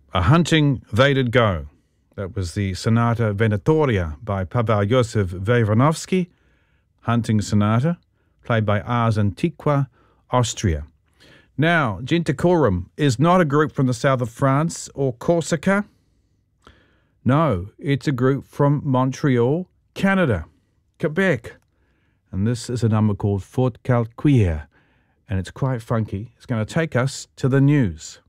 A Hunting They Did Go. That was the Sonata Venatoria by Pavel Yosef Vayranovsky, Hunting Sonata, played by Ars Antiqua, Austria. Now, Genticorum is not a group from the south of France or Corsica. No, it's a group from Montreal, Canada, Quebec. And this is a number called Fort Calquier, and it's quite funky. It's going to take us to the news.